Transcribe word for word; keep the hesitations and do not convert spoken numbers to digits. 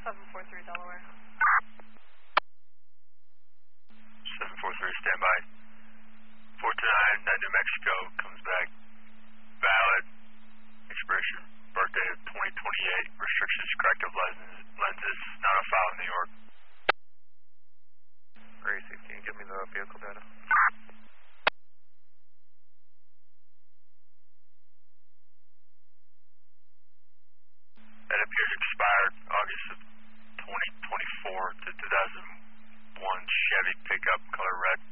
seven four three Delaware. seven four three, standby. four two nine, that New Mexico comes back. Valid. Expiration. Birthday of twenty twenty-eight. Restrictions, corrective lenses. lenses not on file in New York. Gracie, can you give me the vehicle data? That appears expired August of twenty twenty-four to two thousand one Chevy pickup, color red.